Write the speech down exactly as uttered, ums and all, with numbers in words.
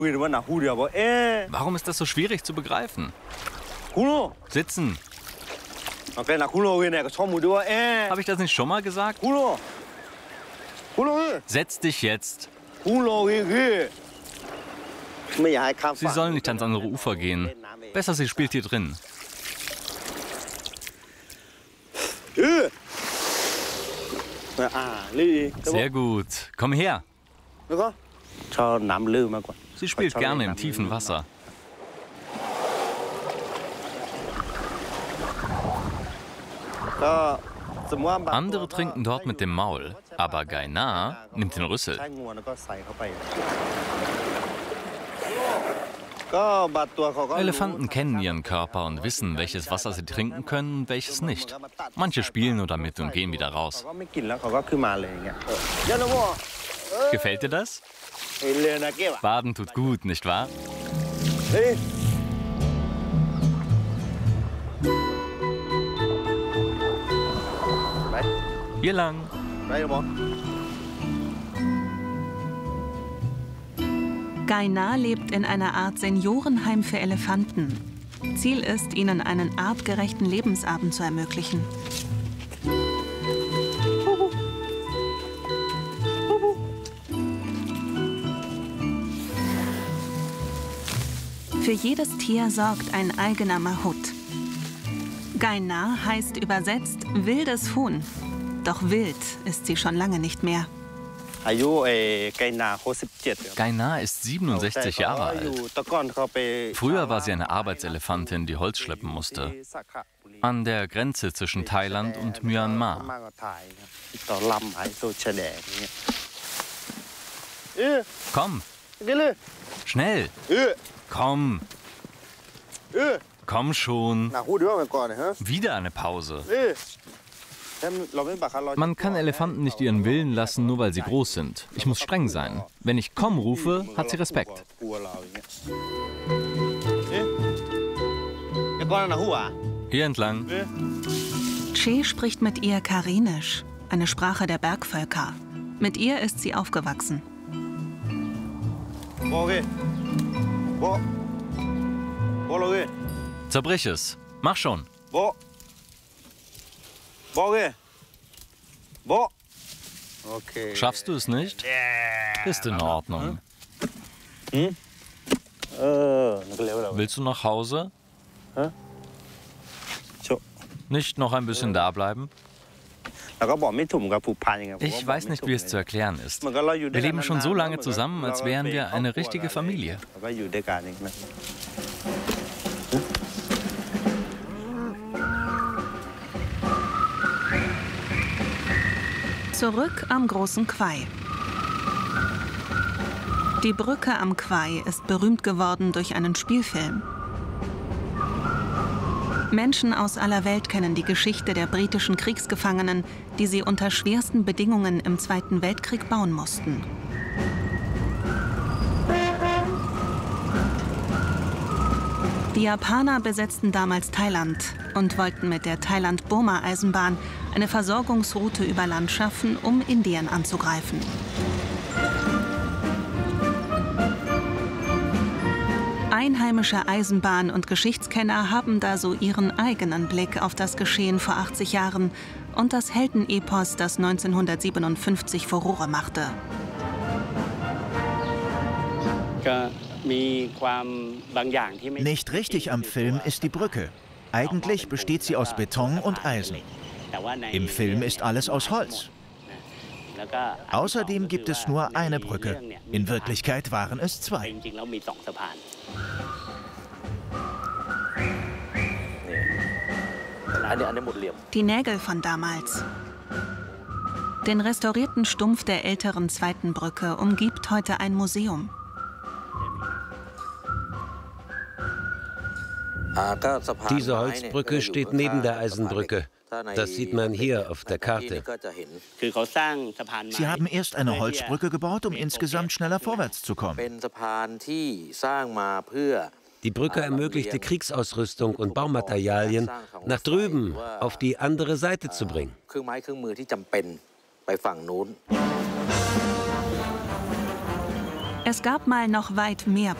Warum ist das so schwierig zu begreifen? Sitzen. Habe ich das nicht schon mal gesagt? Setz dich jetzt. Sie sollen nicht ans andere Ufer gehen. Besser, sie spielt hier drin. Sehr gut. Komm her. Sie spielt gerne im tiefen Wasser. Andere trinken dort mit dem Maul, aber Gainar nimmt den Rüssel. Elefanten kennen ihren Körper und wissen, welches Wasser sie trinken können und welches nicht. Manche spielen nur damit und gehen wieder raus. Gefällt dir das? Baden tut gut, nicht wahr? Hier lang. Gainar lebt in einer Art Seniorenheim für Elefanten. Ziel ist, ihnen einen artgerechten Lebensabend zu ermöglichen. Für jedes Tier sorgt ein eigener Mahut. Gainar heißt übersetzt wildes Huhn. Doch wild ist sie schon lange nicht mehr. Gainar ist siebenundsechzig Jahre alt. Früher war sie eine Arbeitselefantin, die Holz schleppen musste. An der Grenze zwischen Thailand und Myanmar. Komm! Schnell! Komm! Komm schon! Wieder eine Pause. Man kann Elefanten nicht ihren Willen lassen, nur weil sie groß sind. Ich muss streng sein. Wenn ich komm rufe, hat sie Respekt. Hier entlang. Che spricht mit ihr Karinisch, eine Sprache der Bergvölker. Mit ihr ist sie aufgewachsen. Zerbrich es. Mach schon. Schaffst du es nicht? Ist in Ordnung. Willst du nach Hause? Nicht noch ein bisschen da bleiben? Ich weiß nicht, wie es zu erklären ist. Wir leben schon so lange zusammen, als wären wir eine richtige Familie. Zurück am großen Quai. Die Brücke am Quai ist berühmt geworden durch einen Spielfilm. Menschen aus aller Welt kennen die Geschichte der britischen Kriegsgefangenen, die sie unter schwersten Bedingungen im Zweiten Weltkrieg bauen mussten. Die Japaner besetzten damals Thailand und wollten mit der Thailand-Burma-Eisenbahn eine Versorgungsroute über Land schaffen, um Indien anzugreifen. Einheimische Eisenbahn- und Geschichtskenner haben da so ihren eigenen Blick auf das Geschehen vor achtzig Jahren und das Heldenepos, das neunzehnhundertsiebenundfünfzig Furore machte. Nicht richtig am Film ist die Brücke. Eigentlich besteht sie aus Beton und Eisen. Im Film ist alles aus Holz. Außerdem gibt es nur eine Brücke. In Wirklichkeit waren es zwei. Die Nägel von damals. Den restaurierten Stumpf der älteren zweiten Brücke umgibt heute ein Museum. Diese Holzbrücke steht neben der Eisenbrücke. Das sieht man hier auf der Karte. Sie haben erst eine Holzbrücke gebaut, um insgesamt schneller vorwärts zu kommen. Die Brücke ermöglichte Kriegsausrüstung und Baumaterialien nach drüben auf die andere Seite zu bringen. Es gab mal noch weit mehr